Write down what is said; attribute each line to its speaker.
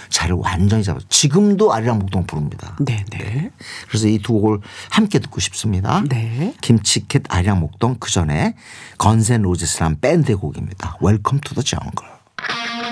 Speaker 1: 자리를 완전히 잡아서 지금도 아리랑 목동 부릅니다.
Speaker 2: 네네.
Speaker 1: 네. 그래서 이 두 곡을 함께 듣고 싶습니다.
Speaker 2: 네.
Speaker 1: 김치캣 아리랑 목동 그 전에 건센 로제스라는 밴드의 곡입니다. Welcome to the Jungle.